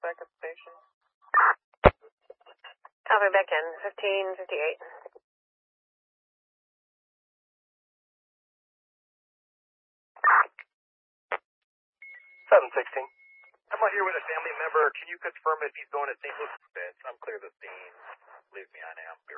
second station. Copy, back in, 1558. 716. I'm out here with a family member. Can you confirm if he's going to St. Louis? I'm clear the scene. Leave me on amp.